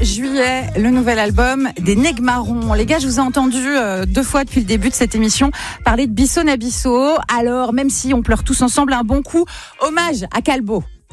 juillet, le nouvel album des Negmarons. Les gars, je vous ai entendu 2 fois depuis le début de cette émission parler de Bisso Nabisso. Alors, même si on pleure tous ensemble, un bon coup, hommage à Calbo.